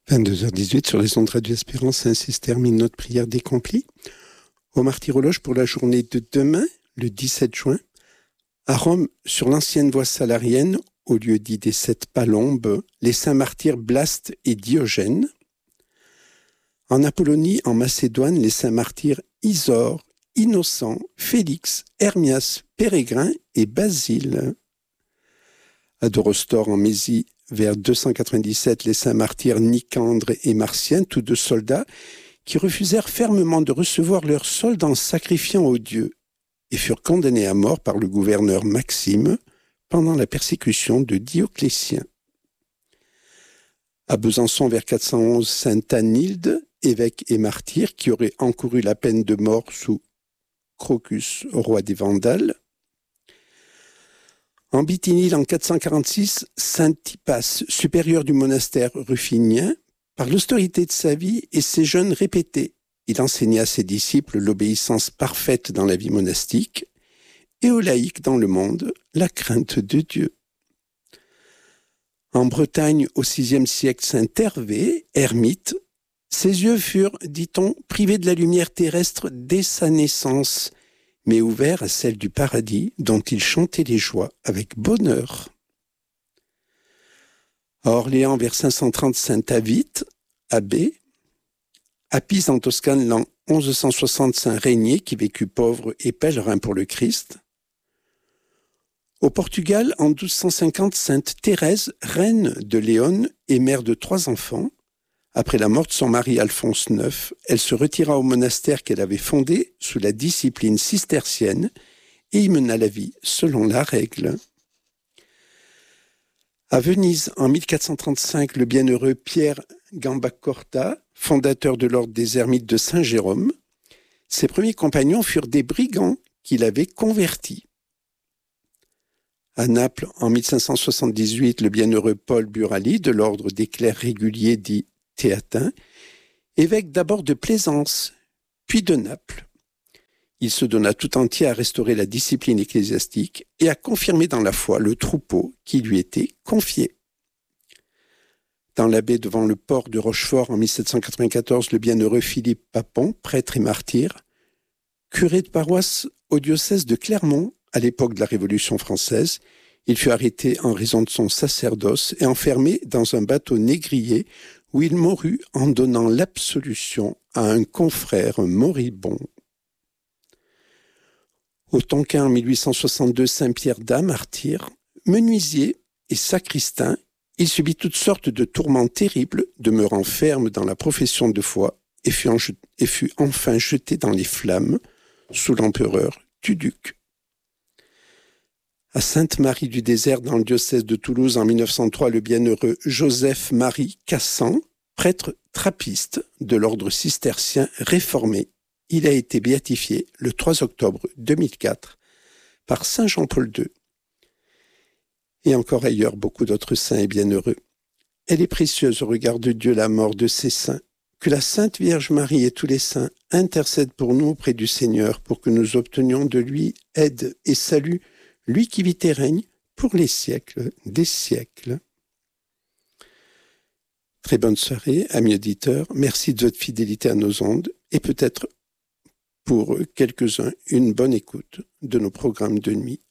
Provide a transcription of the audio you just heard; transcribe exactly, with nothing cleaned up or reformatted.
vingt-deux heures dix-huit sur les ondes Radio Espérance, ainsi se termine notre prière d'accompli. Au martyrologe pour la journée de demain, le dix-sept juin, à Rome, sur l'ancienne voie salarienne, au lieu dit des sept palombes, les saints martyrs Blaste et Diogène. En Apollonie, en Macédoine, les saints martyrs Isor, Innocent, Félix, Hermias, Pérégrin et Basile. À Dorostor, en Mésie, vers deux cent quatre-vingt-dix-sept, les saints martyrs Nicandre et Martien, tous deux soldats, qui refusèrent fermement de recevoir leur solde en sacrifiant aux dieux, et furent condamnés à mort par le gouverneur Maxime pendant la persécution de Dioclétien. À Besançon, vers quatre cent onze, saint Anilde, évêque et martyr, qui aurait encouru la peine de mort sous Crocus, roi des Vandales. En Bithynie, en quatre cent quarante-six, saint Tipas, supérieur du monastère ruffinien, par l'austérité de sa vie et ses jeûnes répétés, il enseigna à ses disciples l'obéissance parfaite dans la vie monastique et aux laïcs dans le monde la crainte de Dieu. En Bretagne, au sixième siècle, saint Hervé, ermite, ses yeux furent, dit-on, privés de la lumière terrestre dès sa naissance, mais ouverts à celle du paradis dont il chantait les joies avec bonheur. À Orléans, vers cinq cent trente, saint Avite, abbé. À Pise, en Toscane, l'an onze cent soixante, saint Régnier, qui vécut pauvre et pèlerin pour le Christ. Au Portugal, en douze cent cinquante, sainte Thérèse, reine de Léon et mère de trois enfants. Après la mort de son mari Alphonse neuf, elle se retira au monastère qu'elle avait fondé sous la discipline cistercienne et y mena la vie selon la règle. À Venise, en mille quatre cent trente-cinq, le bienheureux Pierre Gambacorta, fondateur de l'ordre des ermites de Saint-Jérôme, ses premiers compagnons furent des brigands qu'il avait convertis. À Naples, en mille cinq cent soixante-dix-huit, le bienheureux Paul Burali, de l'ordre des clercs réguliers dit Théatin, évêque d'abord de Plaisance, puis de Naples. Il se donna tout entier à restaurer la discipline ecclésiastique et à confirmer dans la foi le troupeau qui lui était confié. Dans la baie devant le port de Rochefort en mille sept cent quatre-vingt-quatorze, le bienheureux Philippe Papon, prêtre et martyr, curé de paroisse au diocèse de Clermont à l'époque de la Révolution française, il fut arrêté en raison de son sacerdoce et enfermé dans un bateau négrier où il mourut en donnant l'absolution à un confrère moribond. Au Tonkin, en mille huit cent soixante-deux, Saint-Pierre d'A, martyr, menuisier et sacristain, il subit toutes sortes de tourments terribles, demeurant ferme dans la profession de foi, et fut, en, et fut enfin jeté dans les flammes sous l'empereur Tuduc. À Sainte-Marie du Désert, dans le diocèse de Toulouse, en mille neuf cent trois, le bienheureux Joseph-Marie Cassan, prêtre trappiste de l'ordre cistercien réformé. Il a été béatifié le trois octobre deux mille quatre par saint Jean-Paul deux. Et encore ailleurs, beaucoup d'autres saints et bienheureux. Elle est précieuse au regard de Dieu, la mort de ces saints. Que la Sainte Vierge Marie et tous les saints intercèdent pour nous auprès du Seigneur, pour que nous obtenions de lui aide et salut, lui qui vit et règne pour les siècles des siècles. Très bonne soirée, amis auditeurs. Merci de votre fidélité à nos ondes et peut-être pour quelques-uns une bonne écoute de nos programmes de nuit.